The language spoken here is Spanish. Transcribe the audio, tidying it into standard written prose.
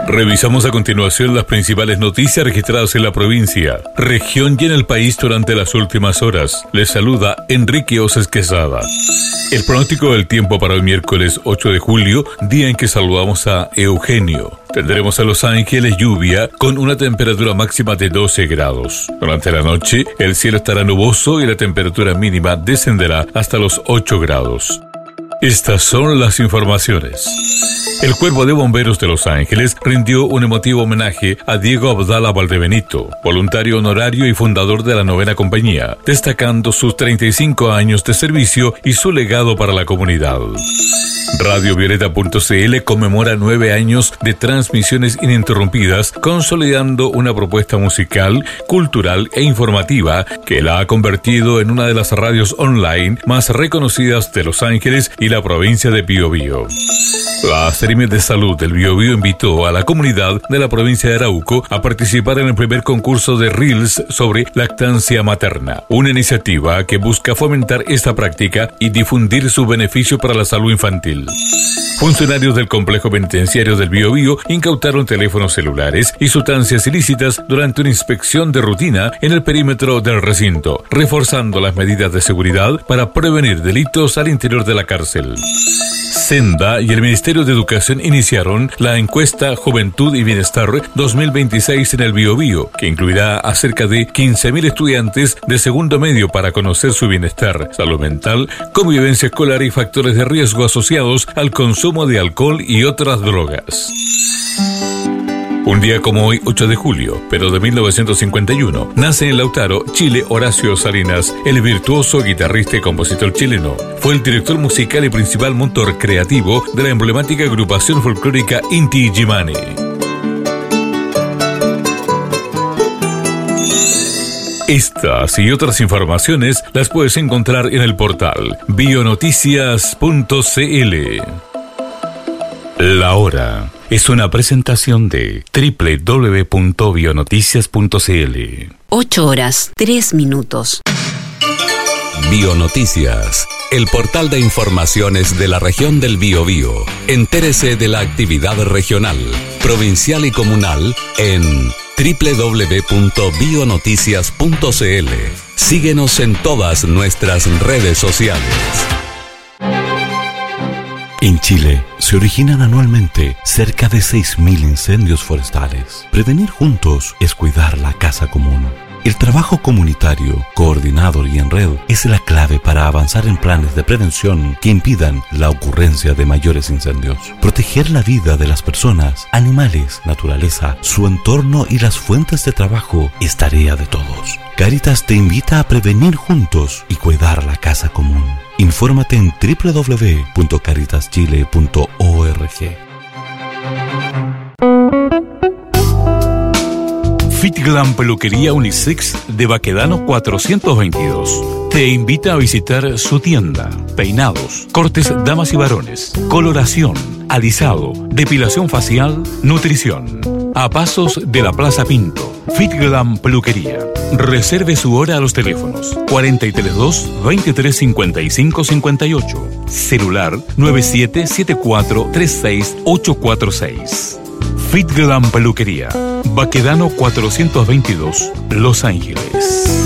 Revisamos a continuación las principales noticias registradas en la provincia, región y en el país durante las últimas horas. Les saluda Enrique Oses Quesada. El pronóstico del tiempo para hoy miércoles 8 de julio, día en que saludamos a Eugenio. Tendremos a Los Ángeles lluvia con una temperatura máxima de 12 grados. Durante la noche, el cielo estará nuboso y la temperatura mínima descenderá hasta los 8 grados. Estas son las informaciones. El Cuerpo de Bomberos de Los Ángeles rindió un emotivo homenaje a Diego Abdala Valdebenito, voluntario honorario y fundador de la 9ª Compañía, destacando sus 35 años de servicio y su legado para la comunidad. Radiovioleta.cl conmemora 9 años de transmisiones ininterrumpidas, consolidando una propuesta musical, cultural e informativa que la ha convertido en una de las radios online más reconocidas de Los Ángeles y la provincia de Biobío. La Seremi de Salud del Biobío invitó a la comunidad de la provincia de Arauco a participar en el primer concurso de Reels sobre lactancia materna, una iniciativa que busca fomentar esta práctica y difundir su beneficio para la salud infantil. Funcionarios del complejo penitenciario del Biobío incautaron teléfonos celulares y sustancias ilícitas durante una inspección de rutina en el perímetro del recinto, reforzando las medidas de seguridad para prevenir delitos al interior de la cárcel. Senda y el Ministerio de Educación iniciaron la encuesta Juventud y Bienestar 2026 en el Biobío, que incluirá a cerca de 15.000 estudiantes de segundo medio para conocer su bienestar, salud mental, convivencia escolar y factores de riesgo asociados al consumo de alcohol y otras drogas. Un día como hoy, 8 de julio, pero de 1951, nace en Lautaro, Chile, Horacio Salinas, el virtuoso guitarrista y compositor chileno. Fue el director musical y principal motor creativo de la emblemática agrupación folclórica Inti Illimani. Estas y otras informaciones las puedes encontrar en el portal bionoticias.cl. La hora es una presentación de www.bionoticias.cl. 8 horas, 3 minutos. Bionoticias, el portal de informaciones de la región del Biobío. Entérese de la actividad regional, provincial y comunal en www.bionoticias.cl. Síguenos en todas nuestras redes sociales. En Chile se originan anualmente cerca de 6.000 incendios forestales. Prevenir juntos es cuidar la casa común. El trabajo comunitario, coordinado y en red es la clave para avanzar en planes de prevención que impidan la ocurrencia de mayores incendios. Proteger la vida de las personas, animales, naturaleza, su entorno y las fuentes de trabajo es tarea de todos. Cáritas te invita a prevenir juntos y cuidar la casa común. Infórmate en www.caritaschile.org. Fitglam Peluquería Unisex de Baquedano 422 te invita a visitar su tienda. Peinados, cortes damas y varones, coloración, alisado, depilación facial, nutrición. A pasos de la Plaza Pinto. Fitglam Peluquería. Reserve su hora a los teléfonos 432-2355-58. Celular 9774-36846. Fitglam Peluquería. Baquedano 422, Los Ángeles.